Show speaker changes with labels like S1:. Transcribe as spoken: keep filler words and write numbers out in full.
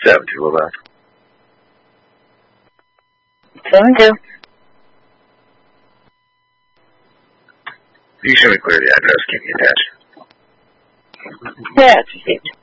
S1: seven two eleven.
S2: Seven two.
S1: You should be clear the address. Keep me attached.
S2: Yeah, it's received.